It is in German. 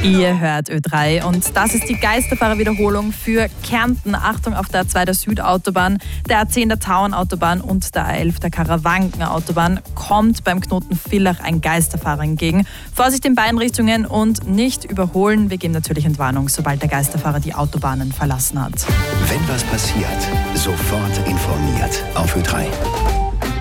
Ihr hört Ö3 und das ist die Geisterfahrerwiederholung für Kärnten. Achtung auf der A2 der Südautobahn, der A10 der Tauernautobahn und der A11 der Karawankenautobahn kommt beim Knoten Villach ein Geisterfahrer entgegen. Vorsicht in beiden Richtungen und nicht überholen. Wir geben natürlich Entwarnung, sobald der Geisterfahrer die Autobahnen verlassen hat. Wenn was passiert, sofort informiert auf Ö3.